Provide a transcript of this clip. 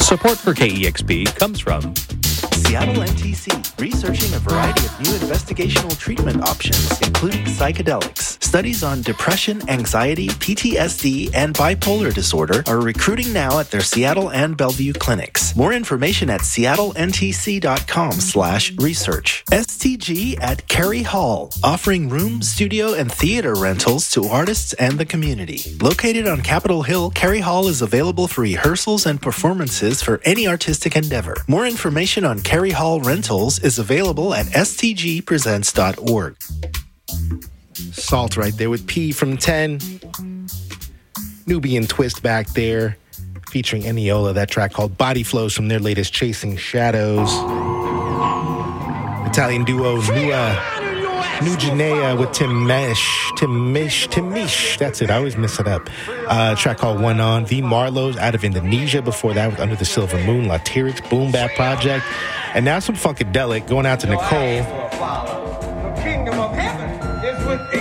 Support for KEXP comes from Seattle NTC, researching a variety of new investigational treatment options, including psychedelics. Studies on depression, anxiety, PTSD, and bipolar disorder are recruiting now at their Seattle and Bellevue clinics. More information at seattlentc.com/research. STG at Carey Hall, offering room, studio, and theater rentals to artists and the community. Located on Capitol Hill, Carey Hall is available for rehearsals and performances for any artistic endeavor. More information on Carey Hall Rentals is available at stgpresents.org. Salt right there with P from 10. Nubian Twist back there, featuring Eniola, that track called Body Flows from their latest Chasing Shadows. Italian duo Nujanea with Timish. That's it. I always mess it up. Track called One On. The Marlows out of Indonesia. Before that was Under the Silver Moon, Latyrix, Boom Bap Project. And now some Funkadelic going out to Nicole. The kingdom of heaven is within.